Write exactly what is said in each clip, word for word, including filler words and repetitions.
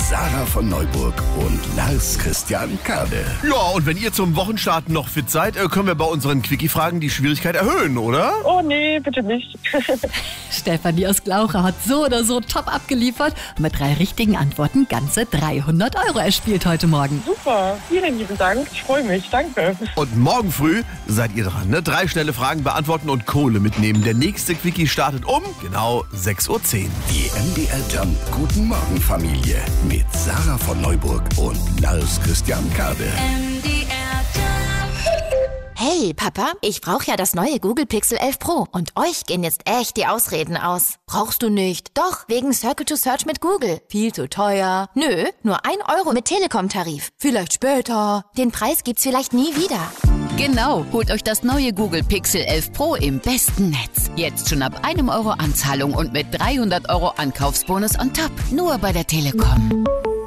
Sarah von Neuburg und Lars Christian Kade. Ja, und wenn ihr zum Wochenstart noch fit seid, können wir bei unseren Quickie-Fragen die Schwierigkeit erhöhen, oder? Oh nee, bitte nicht. Stefanie aus Glaucha hat so oder so top abgeliefert und mit drei richtigen Antworten ganze dreihundert Euro erspielt heute Morgen. Super, vielen lieben Dank. Ich freue mich, danke. Und morgen früh seid ihr dran, ne? Drei schnelle Fragen beantworten und Kohle mitnehmen. Der nächste Quickie startet um genau sechs Uhr zehn. Die M D R Jump Guten Morgen Familie mit Sarah von Neuburg und Lars Christian Kade. Hey Papa, ich brauche ja das neue Google Pixel elf Pro und euch gehen jetzt echt die Ausreden aus. Brauchst du nicht? Doch, wegen Circle to Search mit Google. Viel zu teuer. Nö, nur ein Euro mit Telekom-Tarif. Vielleicht später. Den Preis gibt's vielleicht nie wieder. Genau, holt euch das neue Google Pixel elf Pro im besten Netz. Jetzt schon ab einem Euro Anzahlung und mit dreihundert Euro Ankaufsbonus on top. Nur bei der Telekom.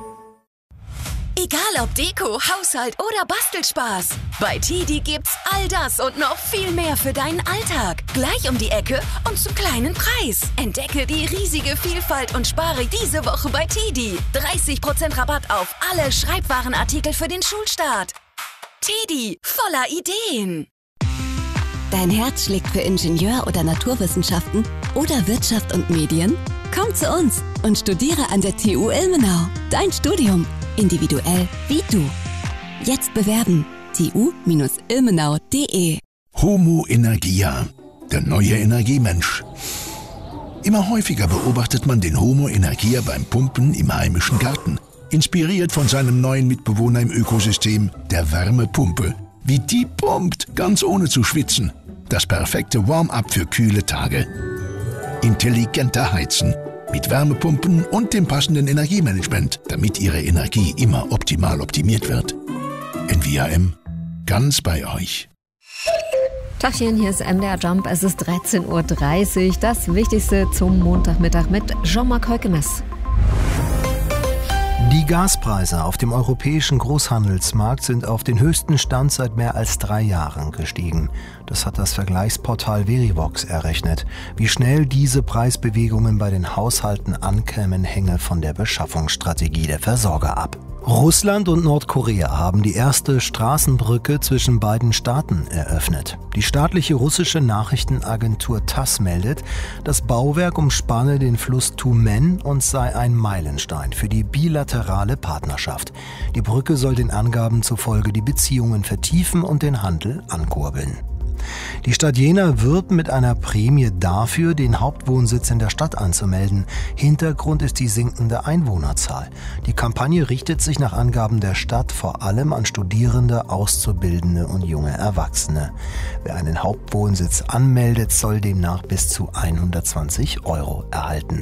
Egal ob Deko, Haushalt oder Bastelspaß. Bei Tidi gibt's all das und noch viel mehr für deinen Alltag. Gleich um die Ecke und zum kleinen Preis. Entdecke die riesige Vielfalt und spare diese Woche bei Tidi. dreißig Prozent Rabatt auf alle Schreibwarenartikel für den Schulstart. Tidi, voller Ideen. Dein Herz schlägt für Ingenieur- oder Naturwissenschaften oder Wirtschaft und Medien? Komm zu uns und studiere an der T U Ilmenau. Dein Studium. Individuell wie du. Jetzt bewerben. t u Bindestrich ilmenau punkt de. Homo Energia, der neue Energiemensch. Immer häufiger beobachtet man den Homo Energia beim Pumpen im heimischen Garten. Inspiriert von seinem neuen Mitbewohner im Ökosystem, der Wärmepumpe. Wie die pumpt, ganz ohne zu schwitzen. Das perfekte Warm-up für kühle Tage. Intelligenter Heizen. Mit Wärmepumpen und dem passenden Energiemanagement, damit Ihre Energie immer optimal optimiert wird. N V A M, ganz bei euch. Tachchen, hier ist M D R Jump. Es ist dreizehn Uhr dreißig. Das Wichtigste zum Montagmittag mit Jean-Marc Heukemes. Die Gaspreise auf dem europäischen Großhandelsmarkt sind auf den höchsten Stand seit mehr als drei Jahren gestiegen. Das hat das Vergleichsportal Verivox errechnet. Wie schnell diese Preisbewegungen bei den Haushalten ankämen, hänge von der Beschaffungsstrategie der Versorger ab. Russland und Nordkorea haben die erste Straßenbrücke zwischen beiden Staaten eröffnet. Die staatliche russische Nachrichtenagentur TASS meldet, das Bauwerk umspanne den Fluss Tumen und sei ein Meilenstein für die bilaterale Partnerschaft. Die Brücke soll den Angaben zufolge die Beziehungen vertiefen und den Handel ankurbeln. Die Stadt Jena wirbt mit einer Prämie dafür, den Hauptwohnsitz in der Stadt anzumelden. Hintergrund ist die sinkende Einwohnerzahl. Die Kampagne richtet sich nach Angaben der Stadt vor allem an Studierende, Auszubildende und junge Erwachsene. Wer einen Hauptwohnsitz anmeldet, soll demnach bis zu hundertzwanzig Euro erhalten.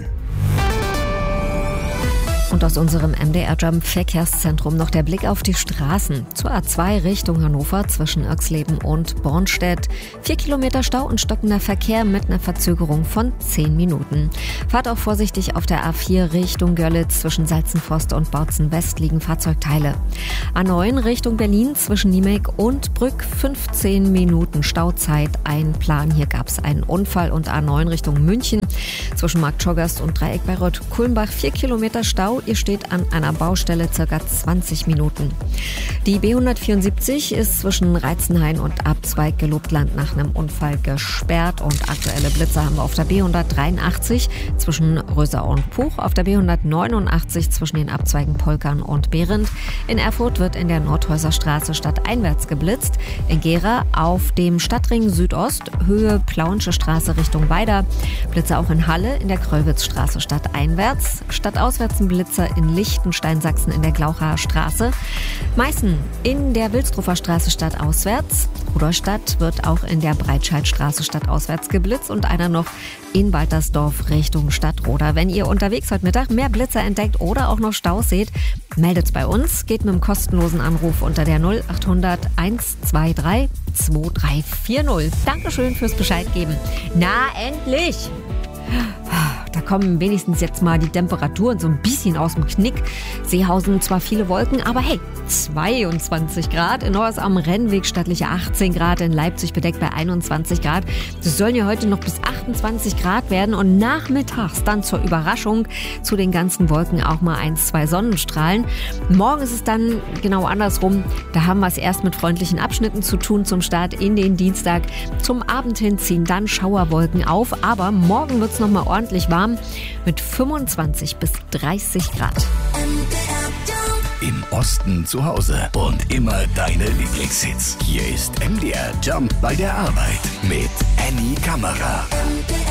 Und aus unserem M D R Jump Verkehrszentrum noch der Blick auf die Straßen. Zur A zwei Richtung Hannover zwischen Irxleben und Bornstedt. Vier Kilometer Stau und stockender Verkehr mit einer Verzögerung von zehn Minuten. Fahrt auch vorsichtig auf der A vier Richtung Görlitz zwischen Salzenforst und Bautzen West liegen Fahrzeugteile. A neun Richtung Berlin zwischen Niemek und Brück fünfzehn Minuten Stauzeit einplanen. Hier gab es einen Unfall. Und A neun Richtung München zwischen Markt Schoggast und Dreieck Bayreuth-Kulmbach. Vier Kilometer Stau. Ihr steht an einer Baustelle circa zwanzig Minuten. Die B hundertvierundsiebzig ist zwischen Reizenhain und Abzweig Gelobtland nach einem Unfall gesperrt und aktuelle Blitzer haben wir auf der B hundertdreiundachtzig zwischen Röser und Puch, auf der B hundertneunundachtzig zwischen den Abzweigen Polkern und Behrendt. In Erfurt wird in der Nordhäuser Straße stadteinwärts geblitzt. In Gera auf dem Stadtring Südost, Höhe Plauensche Straße Richtung Weida. Blitzer auch in Halle in der Kröllwitzstraße stadteinwärts. Stadtauswärts ein Blitzer in Lichtenstein, Sachsen in der Glauchaer Straße. Meißen in der Wilsdruffer Straße stadtauswärts. Rudolstadt wird auch in der Breitscheidstraße stadtauswärts geblitzt und einer noch in Waltersdorf Richtung Stadtroda. Wenn ihr unterwegs heute Mittag mehr Blitzer entdeckt oder auch noch Staus seht, meldet's bei uns. Geht mit einem kostenlosen Anruf unter der null achthundert hundertzweiundzwanzig zweiunddreißig vierzig. Dankeschön fürs Bescheid geben. Na, endlich! Da kommen wenigstens jetzt mal die Temperaturen so ein bisschen aus dem Knick. Seehausen zwar viele Wolken, aber hey, zweiundzwanzig Grad. In Neuss am Rennweg stattliche achtzehn Grad. In Leipzig bedeckt bei einundzwanzig Grad. Es sollen ja heute noch bis achtundzwanzig Grad werden und nachmittags dann zur Überraschung zu den ganzen Wolken auch mal ein, zwei Sonnenstrahlen. Morgen ist es dann genau andersrum. Da haben wir es erst mit freundlichen Abschnitten zu tun zum Start in den Dienstag. Zum Abend hin ziehen dann Schauerwolken auf, aber morgen wird es nochmal ordentlich warm mit fünfundzwanzig bis dreißig Grad. Im Osten zu Hause und immer deine Lieblingshits. Hier ist M D R Jump bei der Arbeit mit Annie Kammerer.